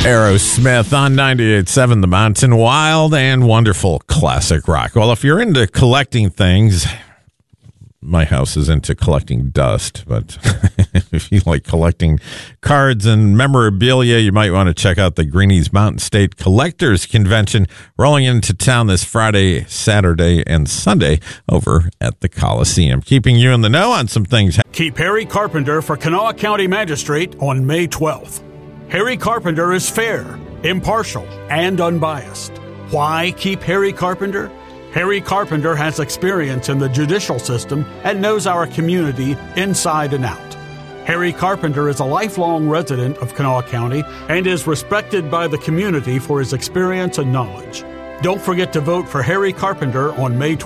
Aerosmith on 98.7 The Mountain. Wild and wonderful classic rock. Well, if you're into collecting things, my house is into collecting dust, but if you like collecting cards and memorabilia, you might want to check out the Greenies Mountain State Collectors Convention rolling into town this Friday, Saturday, and Sunday over at the Coliseum. Keeping you in the know on some things. Keep Harry Carpenter for Kanawha County Magistrate on May 12th. Harry Carpenter is fair, impartial, and unbiased. Why keep Harry Carpenter? Harry Carpenter has experience in the judicial system and knows our community inside and out. Harry Carpenter is a lifelong resident of Kanawha County and is respected by the community for his experience and knowledge. Don't forget to vote for Harry Carpenter on May 12th.